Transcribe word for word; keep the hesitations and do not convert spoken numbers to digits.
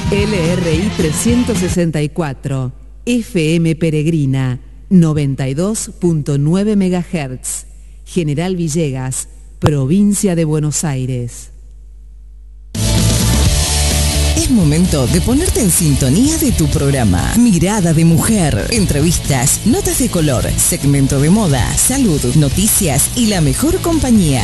L R I trescientos sesenta y cuatro, F M Peregrina, noventa y dos punto nueve megahertz, General Villegas, provincia de Buenos Aires. Es momento de ponerte en sintonía de tu programa Mirada de Mujer. Entrevistas, notas de color, segmento de moda, salud, noticias y la mejor compañía.